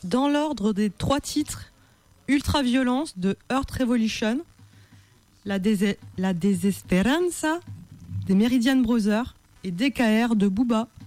Dans l'ordre des 3 titres, Ultra Violence de Earth Revolution, La Desesperanza des Meridian Brothers et DKR de Booba.